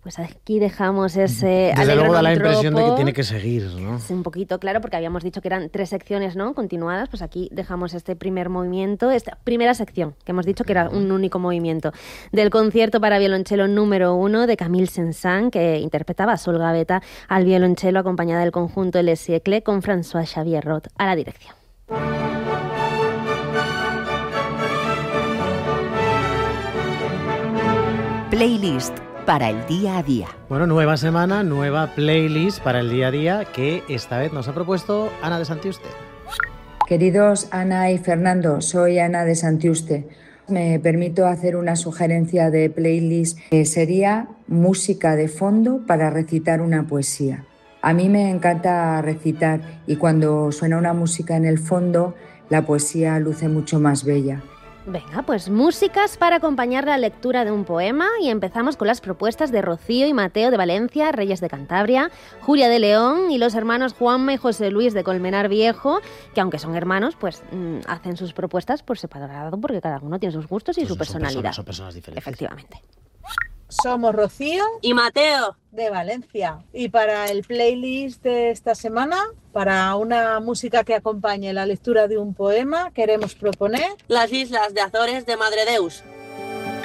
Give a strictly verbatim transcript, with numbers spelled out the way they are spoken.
Pues aquí dejamos ese... Desde luego da la Alegro impresión de que Antropo. tiene que seguir, ¿no? Sí, un poquito, claro, porque habíamos dicho que eran tres secciones, ¿no?, continuadas. Pues aquí dejamos este primer movimiento, esta primera sección, que hemos dicho que era un único movimiento, del concierto para violonchelo número uno de Camille Saint-Saëns, que interpretaba a Sol Gavetta al violonchelo, acompañada del conjunto Le Siècle, con François Xavier Roth a la dirección. Playlist para el día a día. Bueno, nueva semana, nueva playlist para el día a día que esta vez nos ha propuesto Ana de Santiuste. Queridos Ana y Fernando, soy Ana de Santiuste. Me permito hacer una sugerencia de playlist que sería música de fondo para recitar una poesía. A mí me encanta recitar y cuando suena una música en el fondo, la poesía luce mucho más bella. Venga, pues músicas para acompañar la lectura de un poema, y empezamos con las propuestas de Rocío y Mateo de Valencia, Reyes de Cantabria, Julia de León y los hermanos Juanma y José Luis de Colmenar Viejo, que aunque son hermanos, pues mmm, hacen sus propuestas por separado porque cada uno tiene sus gustos y Pues su son personalidad. Personas, son personas diferentes. Efectivamente. Somos Rocío y Mateo de Valencia, y para el playlist de esta semana, para una música que acompañe la lectura de un poema, queremos proponer Las Islas de Azores de Madre Deus,